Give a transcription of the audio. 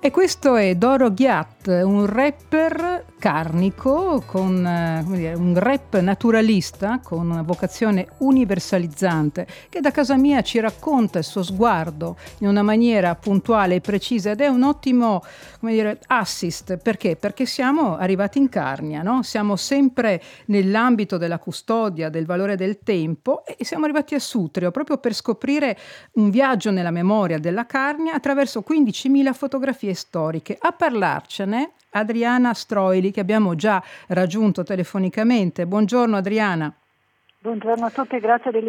E questo è Doro Ghiat, un rapper carnico con un rap naturalista con una vocazione universalizzante, che da casa mia ci racconta il suo sguardo in una maniera puntuale e precisa, ed è un ottimo assist. Perché? Perché siamo arrivati in Carnia, no? Siamo sempre nell'ambito della custodia del valore del tempo e siamo arrivati a Sutrio proprio per scoprire un viaggio nella memoria della Carnia attraverso 15.000 fotografie storiche. A parlarcene Adriana Stroili, che abbiamo già raggiunto telefonicamente. Buongiorno Adriana. Buongiorno a tutti, grazie